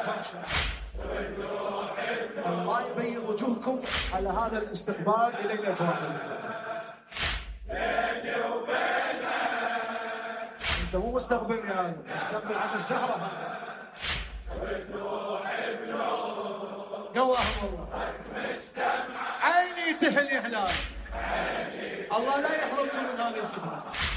الله يبيض وجوهكم على هذا الاستقبال إلينا توكل. انت مو مستقبلني هذا، مستقبل عسى الزهرة هذا. قواهم الله. عيني تحل إحلال. الله لا يحرمكم من هذه الفتنة.